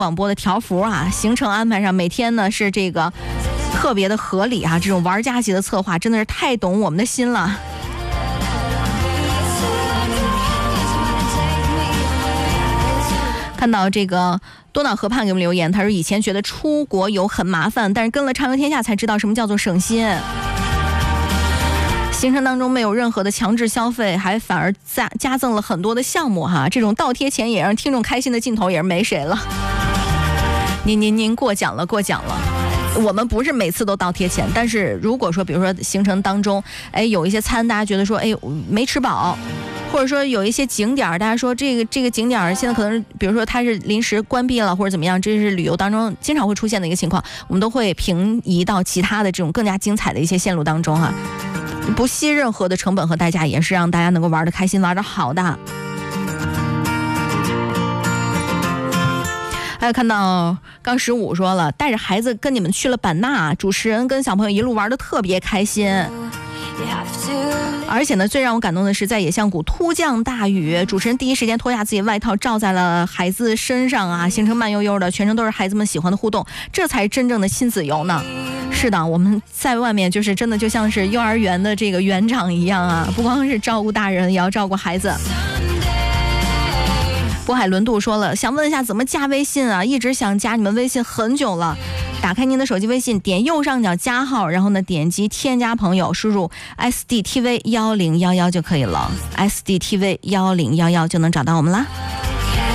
广播的条幅啊，行程安排上每天呢是这个特别的合理啊，这种玩家级的策划真的是太懂我们的心了。看到这个多瑙河畔给我们留言，他说以前觉得出国游很麻烦，但是跟了畅游天下才知道什么叫做省心。行程当中没有任何的强制消费，还反而加赠了很多的项目哈，这种倒贴钱也让听众开心的劲头也是没谁了。您过奖了。我们不是每次都倒贴钱，但是如果说比如说行程当中有一些餐大家觉得说没吃饱，或者说有一些景点大家说这个景点现在可能比如说它是临时关闭了或者怎么样，这是旅游当中经常会出现的一个情况，我们都会平移到其他的这种更加精彩的一些线路当中哈，不惜任何的成本和代价，也是让大家能够玩得开心玩得好的。还有看到刚15说了，带着孩子跟你们去了版纳，主持人跟小朋友一路玩得特别开心，而且呢最让我感动的是在野象谷突降大雨，主持人第一时间脱下自己外套罩在了孩子身上啊，行程慢悠悠的，全程都是孩子们喜欢的互动，这才是真正的亲子游呢。是的，我们在外面就是真的就像是幼儿园的这个园长一样啊，不光是照顾大人也要照顾孩子。渤海轮渡说了，想问一下怎么加微信啊，一直想加你们微信很久了。打开您的手机微信，点右上角加号，然后呢点击添加朋友，输入 SDTV1011就可以了， SDTV1011就能找到我们啦。